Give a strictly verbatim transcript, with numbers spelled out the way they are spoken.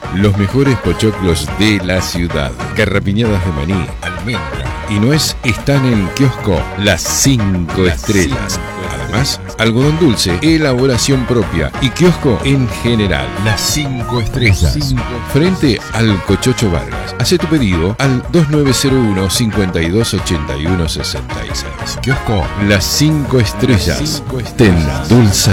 Los mejores pochoclos de la ciudad. Carrapiñadas de maní, almendra y nuez están en Kiosco Las Cinco Estrellas. Además, algodón dulce, elaboración propia y kiosco en general. Las Cinco Estrellas. Frente al Cochocho Vargas. Hacé tu pedido al dos nueve cero uno, cinco dos ocho uno seis seis. Kiosco Las Cinco Estrellas. Te endulza